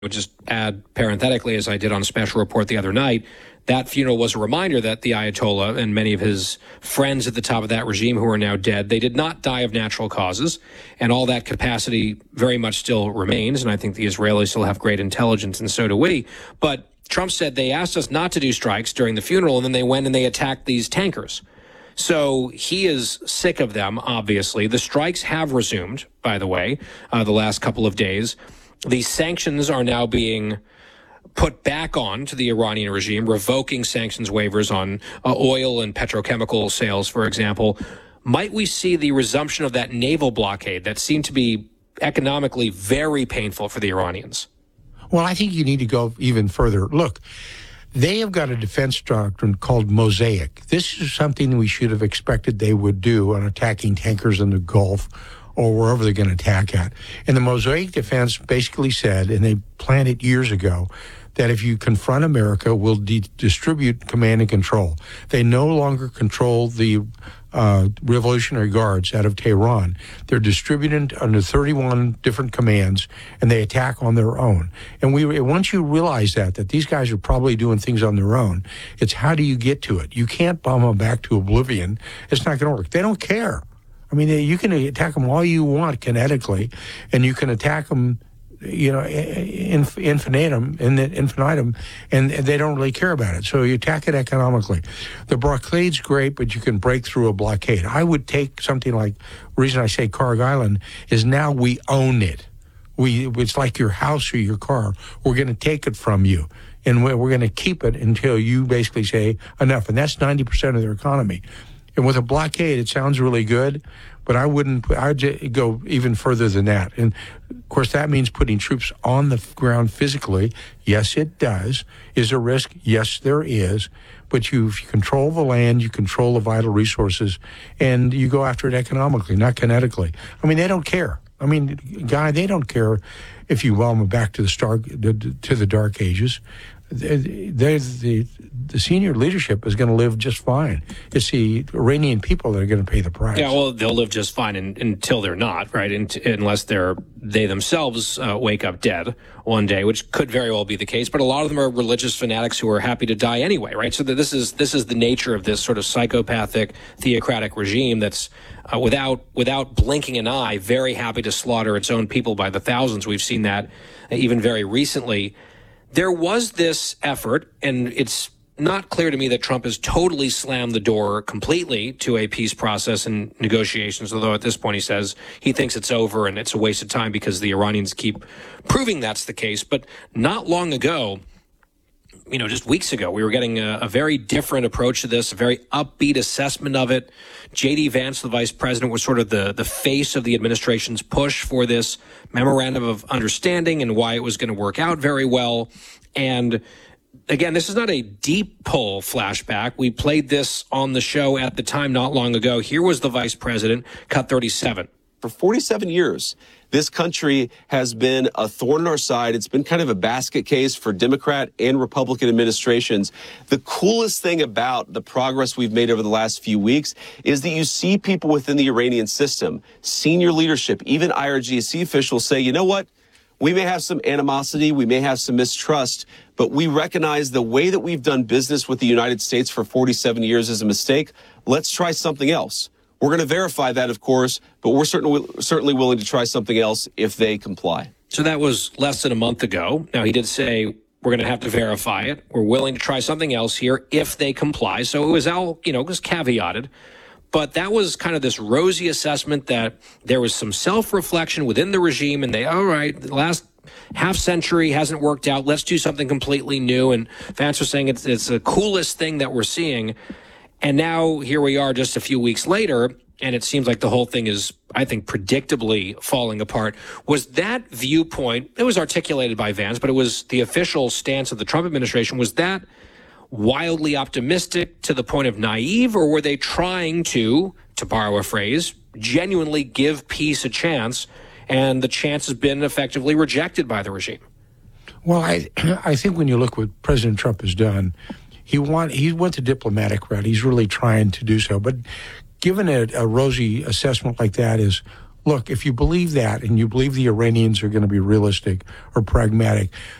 would just add parenthetically, as I did on a special report the other night, that funeral was a reminder that the Ayatollah and many of his friends at the top of that regime who are now dead, they did not die of natural causes, and all that capacity very much still remains, and I think the Israelis still have great intelligence, and so do we. But Trump said they asked us not to do strikes during the funeral, and then they went and they attacked these tankers. So he is sick of them, obviously. The strikes have resumed, by the way, the last couple of days. The sanctions are now being put back on to the Iranian regime, revoking sanctions waivers on oil and petrochemical sales, for example. Might we see the resumption of that naval blockade that seemed to be economically very painful for the Iranians? Well, I think you need to go even further. Look, they have got a defense doctrine called Mosaic. This is something we should have expected they would do on attacking tankers in the Gulf or wherever they're going to attack at. And the Mosaic defense basically said, and they planned it years ago, that if you confront America, we'll distribute command and control. They no longer control the Revolutionary Guards out of Tehran. They're distributed under 31 different commands, and they attack on their own. And once you realize that these guys are probably doing things on their own, it's how do you get to it? You can't bomb them back to oblivion. It's not going to work. They don't care. I mean, you can attack them all you want kinetically, and you can attack them, infinitum, and they don't really care about it. So you attack it economically. The blockade's great, but you can break through a blockade. I would take something like, the reason I say Kharg Island is now we own it. It's like your house or your car. We're going to take it from you, and we're going to keep it until you basically say enough. And that's 90% of their economy. And with a blockade, it sounds really good, but I'd go even further than that. And, of course, that means putting troops on the ground physically. Yes, it does. Is there a risk? Yes, there is. But if you control the land, you control the vital resources, and you go after it economically, not kinetically. I mean, they don't care. I mean, Guy, they don't care if you bomb them back to the Dark Ages. The senior leadership is going to live just fine. It's the Iranian people that are going to pay the price. Yeah, well, they'll live just fine until they're not, right? Unless they themselves wake up dead one day, which could very well be the case. But a lot of them are religious fanatics who are happy to die anyway, right? So this is the nature of this sort of psychopathic, theocratic regime that's without blinking an eye, very happy to slaughter its own people by the thousands. We've seen that even very recently. There was this effort, and it's not clear to me that Trump has totally slammed the door completely to a peace process and negotiations, although at this point he says he thinks it's over and it's a waste of time because the Iranians keep proving that's the case. But not long ago, just weeks ago, we were getting a very different approach to this, a very upbeat assessment of it. J.D. Vance, the vice president, was sort of the face of the administration's push for this memorandum of understanding and why it was going to work out very well. And again, this is not a deep pull flashback. We played this on the show at the time not long ago. Here was the vice president, cut 37. For 47 years, this country has been a thorn in our side. It's been kind of a basket case for Democrat and Republican administrations. The coolest thing about the progress we've made over the last few weeks is that you see people within the Iranian system, senior leadership, even IRGC officials say, you know what? We may have some animosity, we may have some mistrust, but we recognize the way that we've done business with the United States for 47 years is a mistake. Let's try something else. We're going to verify that, of course, but we're certainly willing to try something else if they comply. So that was less than a month ago. Now, he did say we're going to have to verify it. We're willing to try something else here if they comply. So it was all, it was caveated. But that was kind of this rosy assessment that there was some self-reflection within the regime, and all right, the last half century hasn't worked out. Let's do something completely new. And Vance was saying it's the coolest thing that we're seeing. And now here we are just a few weeks later, and it seems like the whole thing is, I think, predictably falling apart. Was that viewpoint, it was articulated by Vance, but it was the official stance of the Trump administration, was that wildly optimistic to the point of naive, or were they trying to borrow a phrase, genuinely give peace a chance, and the chance has been effectively rejected by the regime? Well, I think when you look what President Trump has done, he went the diplomatic route. He's really trying to do so. But given a rosy assessment like that is look, if you believe that and you believe the Iranians are going to be realistic or pragmatic,